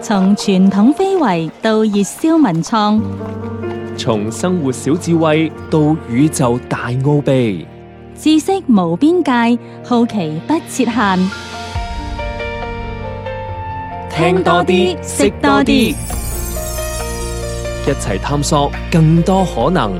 從傳統非遺到熱銷文創， 從生活小智慧到宇宙大奧秘， 知識無邊界，好奇不設限。 聽多啲，識多啲，一齊探索更多可能。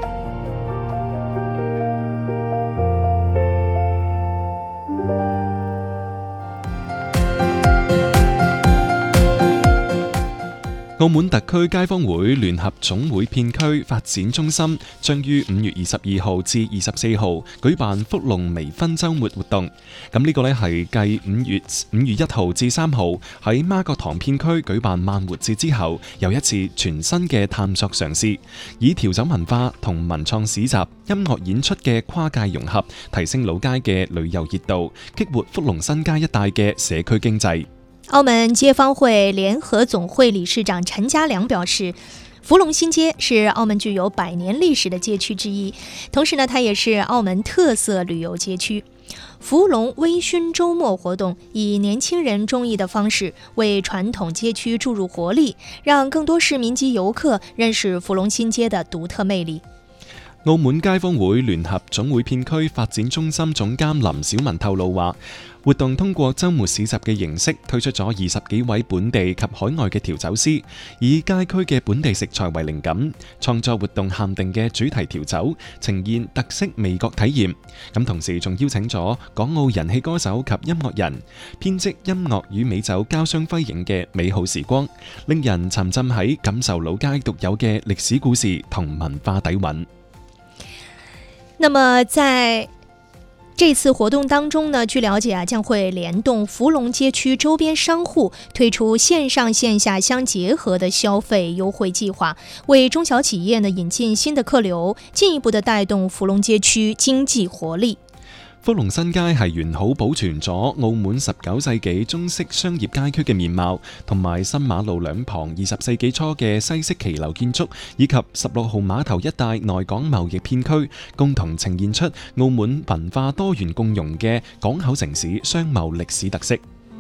澳門特區街坊會聯合總會片區發展中心將於5月22號至24號舉辦福隆微醺週末活動。咁呢個呢係繼5月1號至3號喺媽閣堂片區舉辦萬活節之後，又一次全新嘅探索嘗試，以調酒文化同文創市集、音樂演出嘅跨界融合，提升老街嘅旅遊熱度，激活福隆新街一帶嘅社區經濟。 澳門街坊會聯合總會理事長陳家良表示，福隆新街是澳門具有100年歷史的街區之一，同時呢，它也是澳門特色旅遊街區。福隆微醺週末活動以年輕人中意的方式，為傳統街區注入活力，讓更多市民及遊客認識福隆新街的獨特魅力。 澳門街坊會聯合總會片區發展中心總監林小文透露話，活動通過週末市集嘅形式推出咗20幾位本地及海外嘅調酒師，以街區嘅本地食材為靈感，創作活動限定嘅主題調酒，呈現特色味覺體驗。咁同時仲邀請咗港澳人氣歌手及音樂人，編織音樂與美酒交相輝映嘅美好時光，令人沉浸喺感受老街獨有嘅歷史故事同文化底蘊。 那麼在這次活動當中呢，據了解將會聯動福隆街區周邊商戶推出線上線下相結合的消費優惠計劃，為中小企業呢引進新的客流，進一步的帶動福隆街區經濟活力。 福隆新街係完好保存咗澳門19世紀中式商業街區嘅面貌，同埋新馬路兩旁20世紀初嘅西式騎樓建築，以及16號碼頭一帶內港貿易片區，共同呈現出澳門文化多元共融嘅港口城市商貿歷史特色。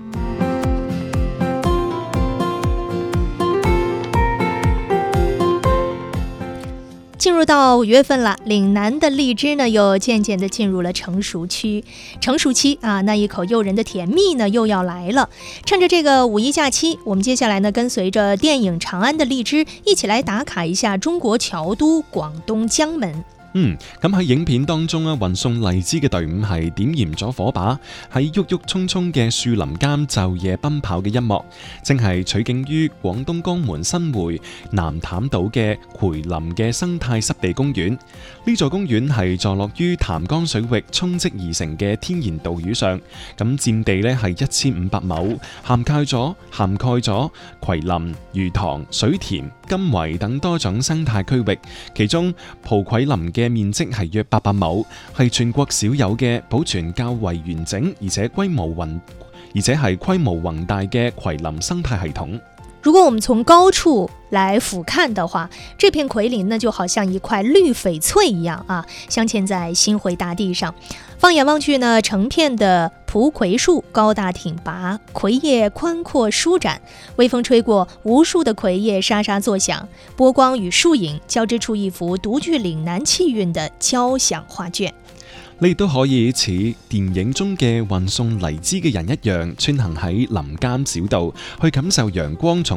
進入到5月份了，嶺南的荔枝呢又漸漸的進入了成熟期啊，那一口誘人的甜蜜呢又要來了。趁着這個五一假期，我們接下來呢跟隨着電影《長安的荔枝》一起來打卡一下中國僑都廣東江門。 咁喺影片當中運送荔枝嘅隊伍係點燃咗火把，喺鬱鬱蔥蔥嘅樹林間晝夜奔跑嘅一幕，正係取景於廣東江門新會南淡島嘅奎林嘅生態濕地公園。呢座公園係坐落於潭江水域沖積而成嘅天然島嶼上，咁佔地呢係1500畝，涵蓋咗奎林、魚塘、水田、金圍等多種生態區域，其中蒲奎林嘅面積係約800畝，係全國少有嘅保存較為完整而且規模宏大嘅奎林生態系統。 如果我們從高處來俯瞰的話，這片奎林呢就好像一塊綠翡翠一樣啊，鑲嵌在新會大地上。放眼望去呢，成片的蒲葵樹高大挺拔，葵葉寬闊舒展，微風吹過，無數的葵葉沙沙作響，波光與樹影交織出一幅獨具嶺南氣韻的交響畫卷。 你亦都可以似電影中嘅運送荔枝嘅人一樣，穿行喺林間小道，去感受陽光從